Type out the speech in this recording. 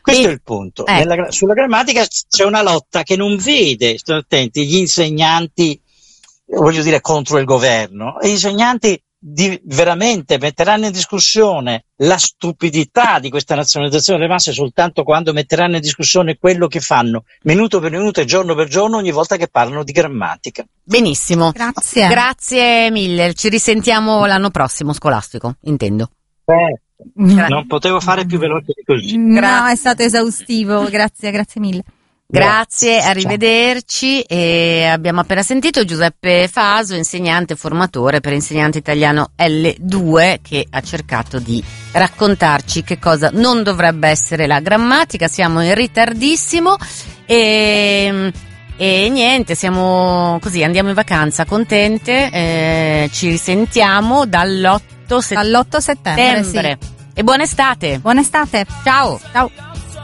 Questo è il punto. Sulla grammatica c'è una lotta che non vede, sto attenti, gli insegnanti, voglio dire, contro il governo. E gli insegnanti veramente metteranno in discussione la stupidità di questa nazionalizzazione delle masse soltanto quando metteranno in discussione quello che fanno minuto per minuto e giorno per giorno ogni volta che parlano di grammatica. Benissimo. Grazie mille, ci risentiamo l'anno prossimo scolastico, intendo. Non potevo fare più veloce di così. No, è stato esaustivo, grazie mille. Grazie, arrivederci. E abbiamo appena sentito Giuseppe Faso, insegnante formatore per insegnante italiano L2, che ha cercato di raccontarci che cosa non dovrebbe essere la grammatica. Siamo in ritardissimo e niente, siamo così, andiamo in vacanza contente, ci risentiamo dall'8 settembre. Sì. E buona estate. Buona estate. Ciao. Ciao.